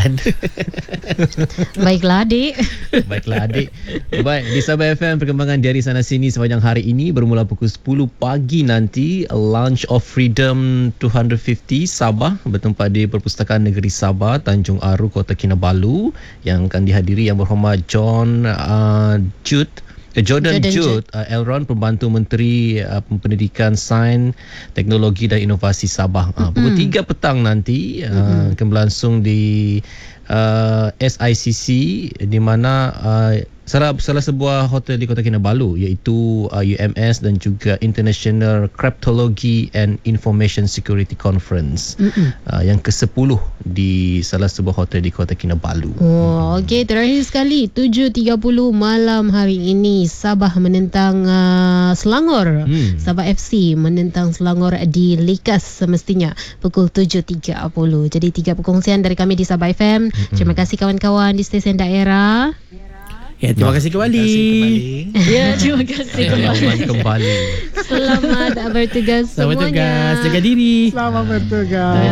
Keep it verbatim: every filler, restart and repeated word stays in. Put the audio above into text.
Kelantan. Baiklah adik. Baiklah adik. Baik, di Sabah F M perkembangan dari sana sini sepanjang hari ini bermula pukul sepuluh pagi nanti, Launch of Freedom dua ratus lima puluh Sabah bertempat di Perpustakaan Negeri Sabah, Tanjung Aru, Kota Kinabalu, yang akan dihadiri Yang Berhormat John uh, Jude Jordan, Jordan Jude, uh, Elron, Pembantu Menteri uh, Pendidikan, Sains, Teknologi dan Inovasi Sabah. Uh, pukul mm-hmm. tiga petang nanti uh, mm-hmm. akan berlangsung di uh, S I C C, di mana uh, salah salah sebuah hotel di Kota Kinabalu, iaitu uh, U M S dan juga International Cryptology and Information Security Conference mm-hmm. uh, yang ke sepuluh di salah sebuah hotel di Kota Kinabalu. Oh, okey, terakhir sekali tujuh tiga puluh malam hari ini Sabah menentang uh, Selangor. Hmm. Sabah F C menentang Selangor di Likas semestinya pukul tujuh tiga puluh. Jadi tiga perkongsian dari kami di Sabah F M. Hmm. Terima kasih kawan-kawan di stesen daerah. Ya, terima kasih kembali. Terima kasih kembali. Ya, terima kasih kembali. kembali. Selamat bertugas Selamat semuanya. bertugas. Jaga diri. Selamat bertugas.